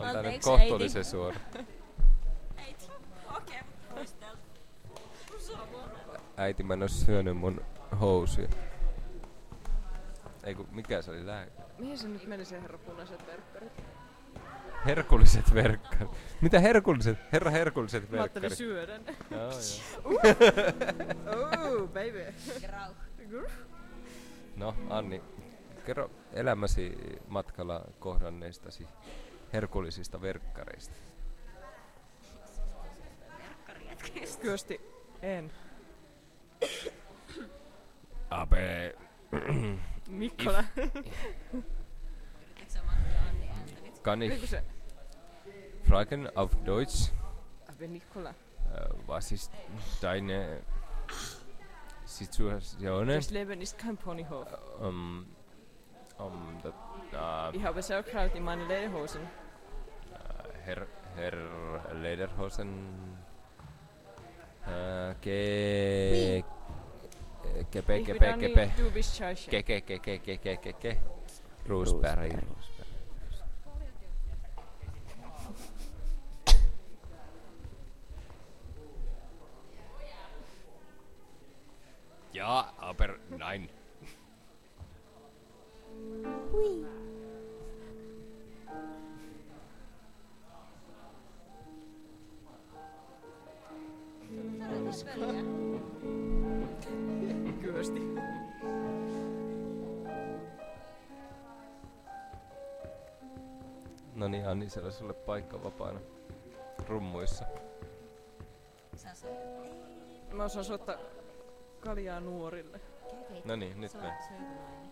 On tää nyt Anteeksi, kohtuullisen suora. Äiti. Okei, muisteltu. Äiti, mä en oo syönyt mun housuja. Eiku, mikä se oli lääke? Mihin se nyt meni se herra punaiset verkkarit? Herkulliset verkkarit. Mitä herkulliset? Herra herkulliset Mä ajattelin verkkarit. syödä ne. Joo. Oh, baby. Grau. No, Anni, kerro elämäsi matkalla kohdanneistasi herkullisista verkkareista. Kyösti, en. Abe. Mikkola. Yritätkö sä maksaa Anni ääntä nyt? Kann Oliko ich se? fragen auf Deutsch? Ave Nikkola. Was ist deine Situation? Das Leben ist kein Ponyhof. Ich habe Sauerkraut in meinen Lederhosen. Herr Lederhosen. Ich bin Anni, du bist scheiße. Roosberg. Ja, aber nein. Kyösti. No niin, Anni, siellä on sulle paikka vapaana rummuissa. Sä soitat. Mä osaan soittaa kaljaa nuorille. No niin, nyt me. Soitko nainen?